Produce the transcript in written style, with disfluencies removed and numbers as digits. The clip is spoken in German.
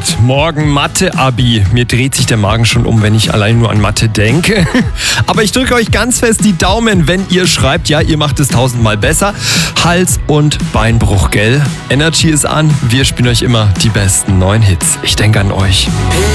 Gott, morgen Mathe-Abi. Mir dreht sich der Magen schon um, wenn ich allein nur an Mathe denke. Aber ich drücke euch ganz fest die Daumen, wenn ihr schreibt, ja, ihr macht es 1000-mal besser. Hals- und Beinbruch, gell? Energy ist an, wir spielen euch immer die besten neuen Hits. Ich denke an euch.